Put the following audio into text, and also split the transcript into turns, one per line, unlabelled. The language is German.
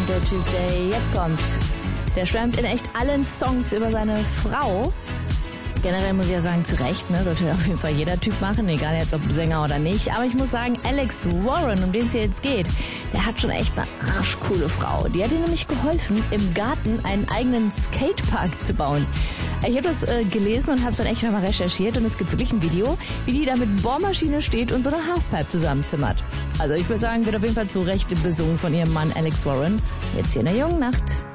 und der Typ, der jetzt kommt, der schwärmt in echt allen Songs über seine Frau. Generell muss ich ja sagen, zu Recht, ne? Sollte auf jeden Fall jeder Typ machen, egal jetzt ob Sänger oder nicht. Aber ich muss sagen, Alex Warren, um den es hier jetzt geht, der hat schon echt eine arschcoole Frau. Die hat ihm nämlich geholfen, im Garten einen eigenen Skatepark zu bauen. Ich habe das gelesen und habe es dann echt nochmal recherchiert und es gibt wirklich ein Video, wie die da mit Bohrmaschine steht und so eine Halfpipe zusammenzimmert. Also ich würde sagen, wird auf jeden Fall zu Recht besungen von ihrem Mann Alex Warren. Jetzt hier in der jungen Nacht.